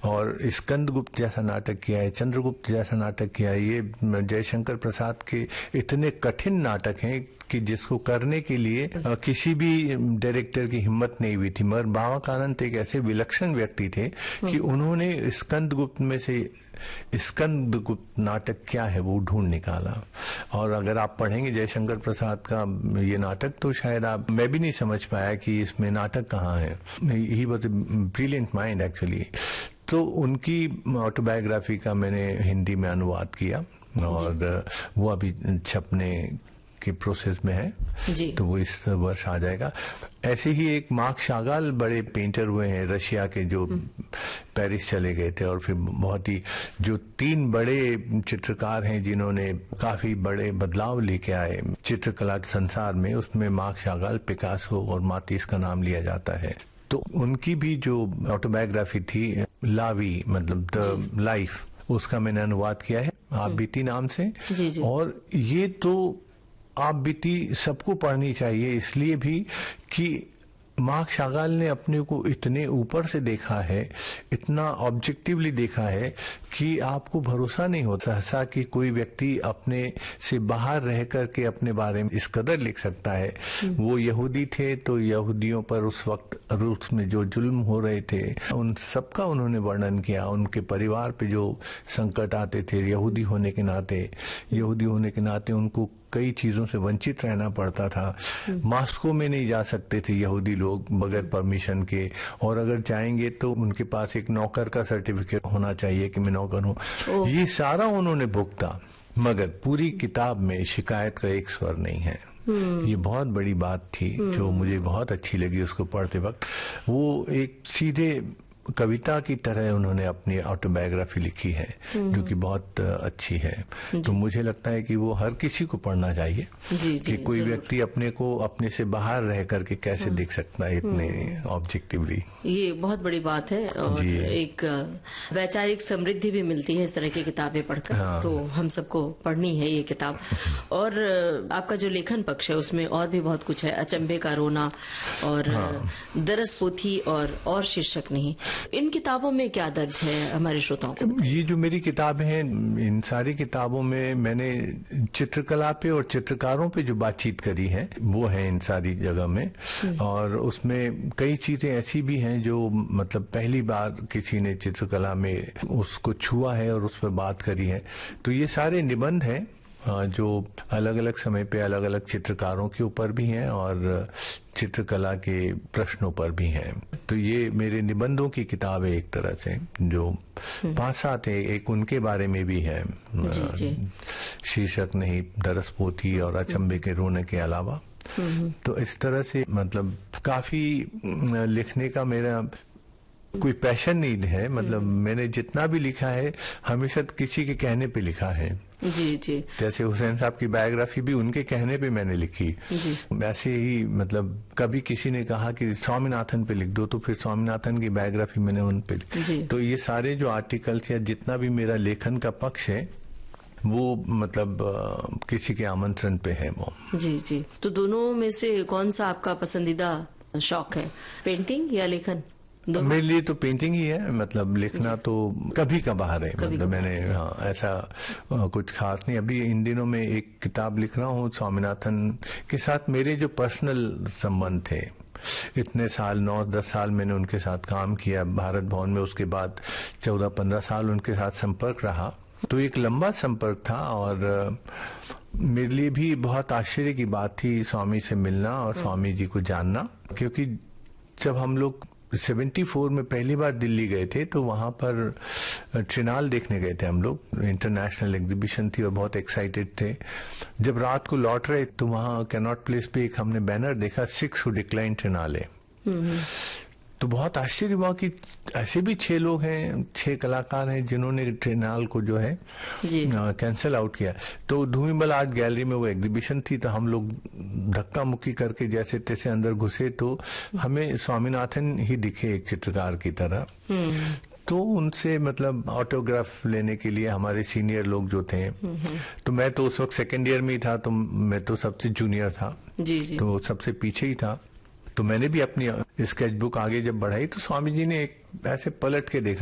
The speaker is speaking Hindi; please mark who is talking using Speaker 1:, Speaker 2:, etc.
Speaker 1: और स्कंदगुप्त जैसा नाटक किया है, चंद्रगुप्त जैसा नाटक किया है। ये जयशंकर प्रसाद के इतने कठिन नाटक हैं कि जिसको करने के लिए किसी भी डायरेक्टर की हिम्मत नहीं हुई थी। मगर बाबा कानंत एक ऐसे विलक्षण व्यक्ति थे कि उन्होंने स्कंदगुप्त में से स्कंदगुप्त नाटक क्या है वो ढूंढ निकाला। और अगर आप पढ़ेंगे जयशंकर प्रसाद का ये नाटक तो शायद मैं भी नहीं समझ पाया कि इसमें नाटक कहाँ है। He was a brilliant mind actually. तो उनकी ऑटोबायोग्राफी का मैंने हिंदी में अनुवाद किया और वो अभी छपने के प्रोसेस में है जी। तो वो इस वर्ष आ जाएगा। ऐसे ही एक मार्क शागाल बड़े पेंटर हुए हैं रशिया के, जो पेरिस चले गए थे और फिर बहुत ही जो 3 बड़े चित्रकार हैं जिन्होंने काफी बड़े बदलाव लेके आए चित्रकला के संसार में, उसमें मार्क शागाल, पिकासो और मातिस का नाम लिया जाता है। तो उनकी भी जो ऑटोबायोग्राफी थी लावी मतलब द लाइफ, उसका मैंने अनुवाद किया है आप बीती नाम से जी। और ये तो आप बीती सबको पढ़नी चाहिए, इसलिए भी कि मार्क शागाल ने अपने को इतने ऊपर से देखा है, इतना ऑब्जेक्टिवली देखा है कि आपको भरोसा नहीं होता ऐसा कि कोई व्यक्ति अपने से बाहर रह करके अपने बारे में इस कदर लिख सकता है। वो यहूदी थे तो यहूदियों पर उस वक्त रूस में जो जुल्म हो रहे थे उन सबका उन्होंने वर्णन किया। उनके परिवार पे जो संकट आते थे यहूदी होने के नाते उनको कई चीजों से वंचित रहना पड़ता था। मॉस्को में नहीं जा सकते थे यहूदी लोग बगैर परमिशन के, और अगर जाएंगे तो उनके पास एक नौकर का सर्टिफिकेट होना चाहिए कि मैं नौकर हूँ। ये सारा उन्होंने भुगता, मगर पूरी किताब में शिकायत का एक स्वर नहीं है। ये बहुत बड़ी बात थी जो मुझे बहुत अच्छी लगी उसको पढ़ते वक्त। वो एक सीधे कविता की तरह उन्होंने अपनी ऑटोबायोग्राफी लिखी है जो कि बहुत अच्छी है। तो मुझे लगता है कि वो हर किसी को पढ़ना चाहिए कि कोई व्यक्ति अपने को अपने से बाहर रह करके कैसे देख सकता है इतने ऑब्जेक्टिवली।
Speaker 2: ये बहुत बड़ी बात है और एक वैचारिक समृद्धि भी मिलती है इस तरह की किताबें पढ़कर। तो हम सबको पढ़नी है ये किताब। और आपका जो लेखन पक्ष है उसमें और भी बहुत कुछ है, अचंभे का रोना और दरस पोथी और शीर्षक नहीं। इन किताबों में क्या दर्ज है हमारे श्रोताओं को?
Speaker 1: ये जो मेरी किताबें हैं, इन सारी किताबों में मैंने चित्रकला पे और चित्रकारों पे जो बातचीत करी है वो है इन सारी जगह में। और उसमें कई चीजें ऐसी भी हैं जो मतलब पहली बार किसी ने चित्रकला में उसको छुआ है और उस पर बात करी है। तो ये सारे निबंध हैं जो अलग अलग समय पे अलग अलग चित्रकारों के ऊपर भी हैं और चित्रकला के प्रश्नों पर भी हैं। तो ये मेरे निबंधों की किताब है एक तरह से, जो 5-7 है। एक उनके बारे में भी है, शीर्षक नहीं, दरस पोथी और अचंभे के रोने के अलावा। तो इस तरह से मतलब काफी लिखने का मेरा कोई पैशन नहीं है। मतलब मैंने जितना भी लिखा है हमेशा किसी के कहने पे लिखा है।
Speaker 2: जी।
Speaker 1: जैसे हुसैन साहब की बायोग्राफी भी उनके कहने पे मैंने लिखी। वैसे ही मतलब कभी किसी ने कहा कि स्वामीनाथन पे लिख दो तो फिर स्वामीनाथन की बायोग्राफी मैंने उन पे लिखी। तो ये सारे जो आर्टिकल्स या जितना भी मेरा लेखन का पक्ष है वो मतलब किसी के आमंत्रण पे है वो।
Speaker 2: जी। तो दोनों में से कौन सा आपका पसंदीदा शौक है, पेंटिंग या लेखन?
Speaker 1: मेरे लिए तो पेंटिंग ही है। मतलब लिखना तो कभी कभार है। मतलब मैंने ऐसा कुछ खास नहीं। अभी इन दिनों में एक किताब लिख रहा हूँ स्वामीनाथन के साथ मेरे जो पर्सनल संबंध थे। इतने साल 9-10 साल मैंने उनके साथ काम किया भारत भवन में, उसके बाद 14-15 साल उनके साथ संपर्क रहा। तो एक लंबा संपर्क था और मेरे लिए भी बहुत आश्चर्य की बात थी स्वामी से मिलना और स्वामी जी को जानना, क्योंकि जब हम लोग 74 में पहली बार दिल्ली गए थे तो वहां पर ट्रिनाल देखने गए थे हम लोग। इंटरनेशनल एग्जीबिशन थी और बहुत एक्साइटेड थे। जब रात को लौट रहे तो वहां कैनॉट प्लेस पे एक हमने बैनर देखा, 6 who declined ट्रिनाले। तो बहुत आश्चर्य हुआ कि ऐसे भी 6 लोग हैं, 6 कलाकार हैं जिन्होंने ट्रिनाल को जो है कैंसिल आउट किया। तो धूमिबल आर्ट गैलरी में वो एग्जीबिशन थी तो हम लोग धक्का मुक्की करके जैसे तैसे अंदर घुसे तो हमें स्वामीनाथन ही दिखे एक चित्रकार की तरह। तो उनसे मतलब ऑटोग्राफ लेने के लिए हमारे सीनियर लोग जो थे, तो मैं तो उस वक्त 2nd ईयर में ही था, तो मैं तो सबसे जूनियर था। तो सबसे पीछे ही था। तो मैंने भी अपनी स्केच बुक आगे जब बढ़ाई तो स्वामी जी ने एक ऐसे पलट के देखा